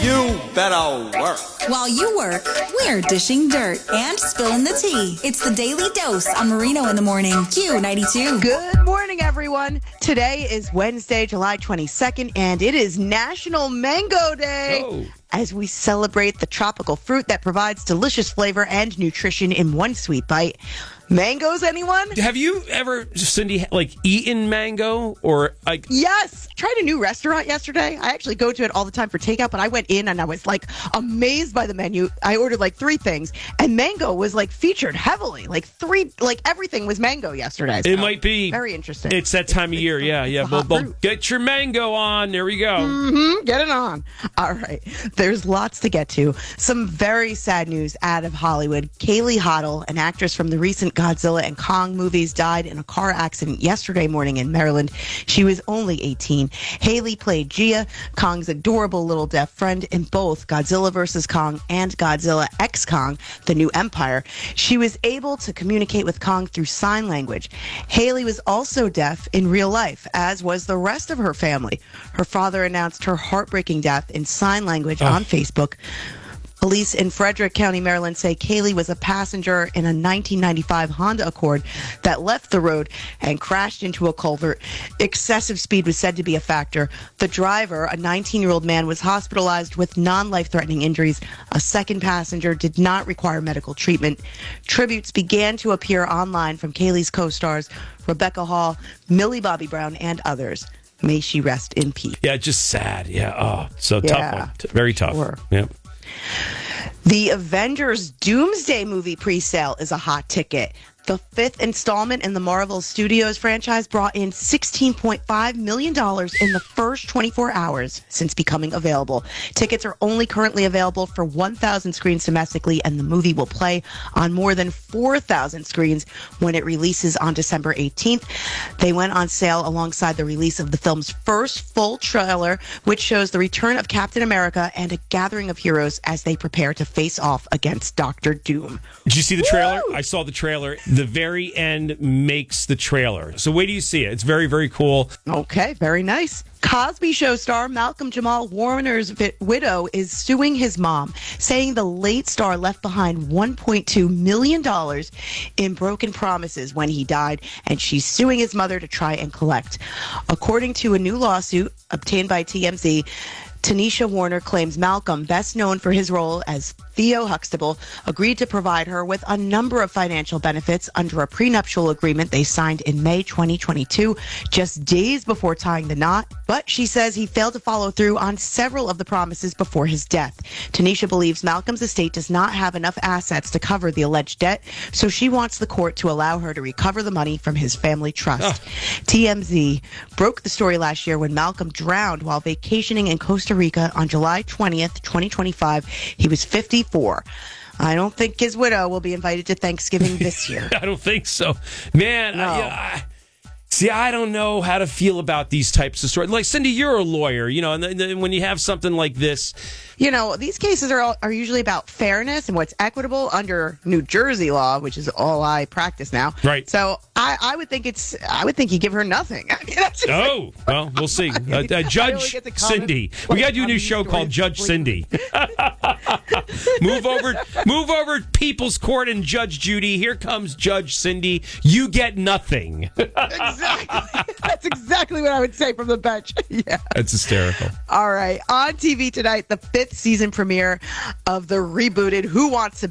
You better work. While you work, we're dishing dirt and spilling the tea. It's the Daily Dose on Marino in the Morning. Q92. Good morning, everyone. Today is Wednesday, July 22nd, and it is National Mango Day. Oh. As we celebrate the tropical fruit that provides delicious flavor and nutrition in one sweet bite. Mangoes, anyone? Have you ever, Cindy, eaten mango or like? Yes. Tried a new restaurant yesterday. I actually go to it all the time for takeout, but I went in and I was amazed by the menu. I ordered 3 things, and mango was featured heavily. Everything was mango yesterday. So It might be very interesting. It's that time of year. Yeah. Well, get your mango on. There we go. Mm-hmm. Get it on. All right. There's lots to get to. Some very sad news out of Hollywood. Kaylee Hoddle, an actress from the recent Godzilla and Kong movies, died in a car accident yesterday morning in Maryland. She was only 18. Haley played Gia, Kong's adorable little deaf friend in both Godzilla vs. Kong and Godzilla x Kong, The New Empire. She was able to communicate with Kong through sign language. Haley was also deaf in real life, as was the rest of her family. Her father announced her heartbreaking death in sign language on Facebook. Police in Frederick County, Maryland say Kaylee was a passenger in a 1995 Honda Accord that left the road and crashed into a culvert. Excessive speed was said to be a factor. The driver, a 19-year-old man, was hospitalized with non-life-threatening injuries. A second passenger did not require medical treatment. Tributes began to appear online from Kaylee's co-stars, Rebecca Hall, Millie Bobby Brown, and others. May she rest in peace. Yeah, just sad. Yeah. Oh, so tough one. Very tough. Sure. Yeah. The Avengers Doomsday movie pre-sale is a hot ticket. The 5th installment in the Marvel Studios franchise brought in $16.5 million in the first 24 hours since becoming available. Tickets are only currently available for 1,000 screens domestically, and the movie will play on more than 4,000 screens when it releases on December 18th. They went on sale alongside the release of the film's first full trailer, which shows the return of Captain America and a gathering of heroes as they prepare to face off against Doctor Doom. Did you see the trailer? Woo! I saw the trailer. The very end makes the trailer. So wait till you see it. It's very, very cool. Okay, very nice. Cosby Show star Malcolm Jamal Warner's widow is suing his mom, saying the late star left behind $1.2 million in broken promises when he died, and she's suing his mother to try and collect. According to a new lawsuit obtained by TMZ, Tanisha Warner claims Malcolm, best known for his role as Theo Huxtable, agreed to provide her with a number of financial benefits under a prenuptial agreement they signed in May 2022, just days before tying the knot. But she says he failed to follow through on several of the promises before his death. Tanisha believes Malcolm's estate does not have enough assets to cover the alleged debt, so she wants the court to allow her to recover the money from his family trust. TMZ broke the story last year when Malcolm drowned while vacationing in Costa Rica on July 20th, 2025. He was 54. I don't think his widow will be invited to Thanksgiving this year. I don't think so. Man, No. I don't know how to feel about these types of stories. Like, Cindy, you're a lawyer, and when you have something like this. These cases are usually about fairness and what's equitable under New Jersey law, which is all I practice now. Right. So I would think you give her nothing. I mean, that's just, Oh, well, we'll see. Judge Cindy. We got to do a new show called Judge Cindy. Move over People's Court and Judge Judy. Here comes Judge Cindy. You get nothing. Exactly. That's exactly what I would say from the bench. Yeah. That's hysterical. All right. On TV tonight, the 5th season premiere of the rebooted Who Wants to